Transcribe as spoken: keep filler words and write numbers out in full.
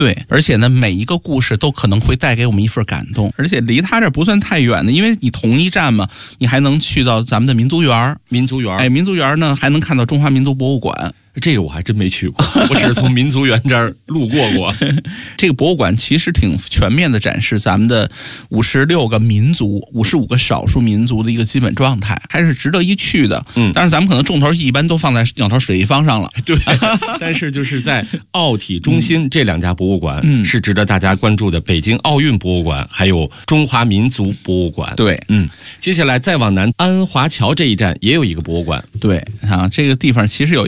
对，而且呢，每一个故事都可能会带给我们一份感动，而且离他这不算太远的，因为你同一站嘛，你还能去到咱们的民族园。 民族园， 哎，民族园呢还能看到中华民族博物馆。 这个我还真没去过，我只是从民族园这儿路过过。 这个博物馆其实挺全面的展示咱们的五十六个民族、五十五个少数民族的一个基本状态，还是值得一去的。 嗯， 但是咱们可能重头戏一般都放在鸟巢水立方上了。 对，但是就是在奥体中心这两家博物馆、 嗯、 是值得大家关注的，北京奥运博物馆还有中华民族博物馆。 对， 嗯，接下来再往南，安华桥这一站也有一个博物馆。 对啊，这个地方其实有